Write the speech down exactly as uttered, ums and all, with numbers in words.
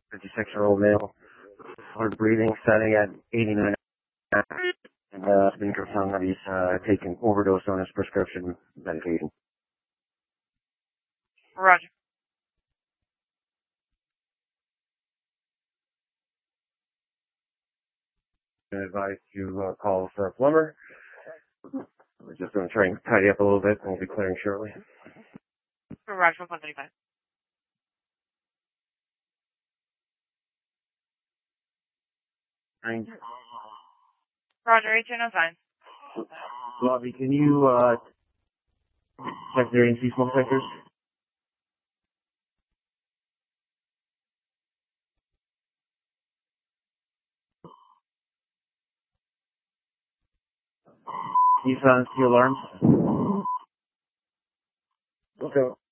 fifty-six-year-old male. Hard breathing, setting at eighty-nine. And uh, it's been confirmed that he's uh, taking overdose on his prescription medication. Roger. I'm advised to uh, call for a plumber. We're just going to try and tidy up a little bit, and we'll be clearing shortly. Roger, one thirty-five. Thanks. Roger, eighteen oh five. Bobby, can you uh, check their A N C smoke detectors? Can you silence the alarms? Okay.